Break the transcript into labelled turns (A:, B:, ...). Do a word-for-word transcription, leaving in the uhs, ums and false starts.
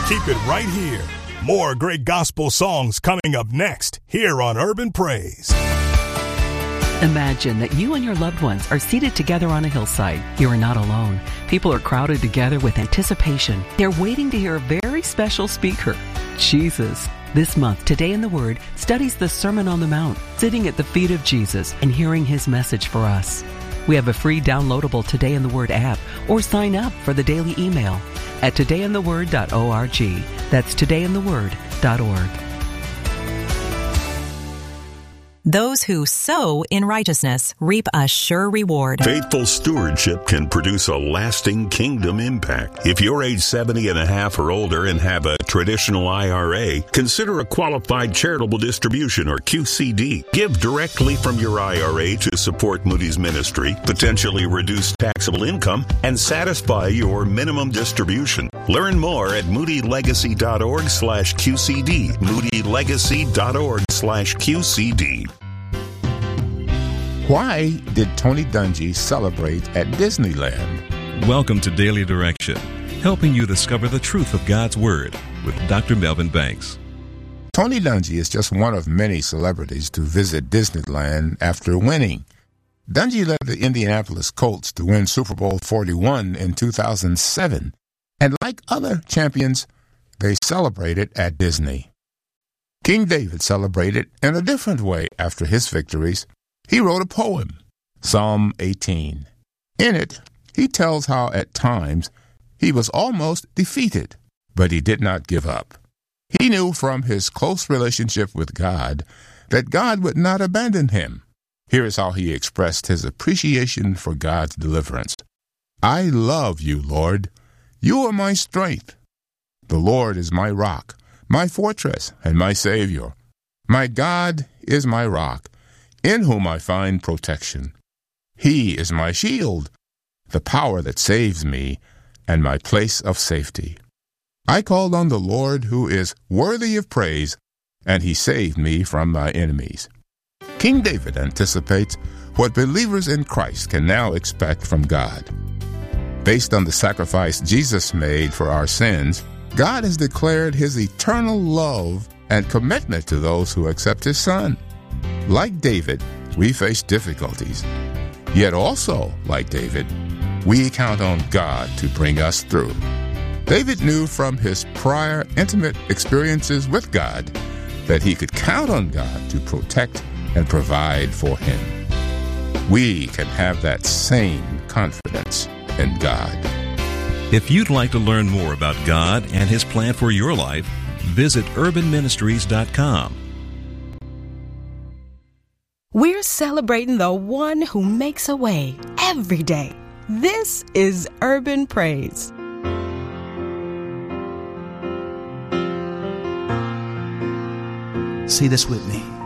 A: Keep it right here. More great gospel songs coming up next here on Urban Praise.
B: Imagine that you and your loved ones are seated together on a hillside. You are not alone. People are crowded together with anticipation. They're waiting to hear a very special speaker, Jesus. This month, Today in the Word studies the Sermon on the Mount, sitting at the feet of Jesus and hearing his message for us. We have a free downloadable Today in the Word app, or sign up for the daily email at today in the word dot org. That's today in the word dot org.
C: Those who sow in righteousness reap a sure reward.
D: Faithful stewardship can produce a lasting kingdom impact. If you're age seventy and a half or older and have a traditional I R A, consider a qualified charitable distribution, or Q C D. Give directly from your I R A to support Moody's ministry, potentially reduce taxable income, and satisfy your minimum distribution. Learn more at moodylegacy.org slash QCD. moodylegacy.org slash QCD.
E: Why did Tony Dungy celebrate at Disneyland?
F: Welcome to Daily Direction, helping you discover the truth of God's Word with Doctor Melvin Banks.
E: Tony Dungy is just one of many celebrities to visit Disneyland after winning. Dungy led the Indianapolis Colts to win Super Bowl forty-one in two thousand seven, and like other champions, they celebrated at Disney. King David celebrated in a different way after his victories. He wrote a poem, Psalm eighteen. In it, he tells how at times he was almost defeated, but he did not give up. He knew from his close relationship with God that God would not abandon him. Here is how he expressed his appreciation for God's deliverance. I love you, Lord. You are my strength. The Lord is my rock, my fortress, and my Savior. My God is my rock, in whom I find protection. He is my shield, the power that saves me, and my place of safety. I called on the Lord, who is worthy of praise, and he saved me from my enemies. King David anticipates what believers in Christ can now expect from God. Based on the sacrifice Jesus made for our sins, God has declared his eternal love and commitment to those who accept his Son. Like David, we face difficulties. Yet also, like David, we count on God to bring us through. David knew from his prior intimate experiences with God that he could count on God to protect and provide for him. We can have that same confidence in God.
F: If you'd like to learn more about God and his plan for your life, visit urban ministries dot com.
G: We're celebrating the one who makes a way every day. This is Urban Praise.
H: Say this with me.